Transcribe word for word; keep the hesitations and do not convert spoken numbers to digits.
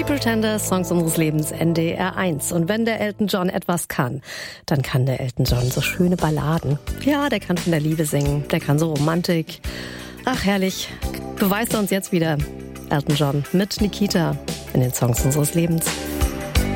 Die Pretenders, Songs unseres Lebens, N D R eins. Und wenn der Elton John etwas kann, dann kann der Elton John so schöne Balladen. Ja, der kann von der Liebe singen, der kann so Romantik. Ach, herrlich. Beweist er uns jetzt wieder, Elton John mit Nikita in den Songs unseres Lebens.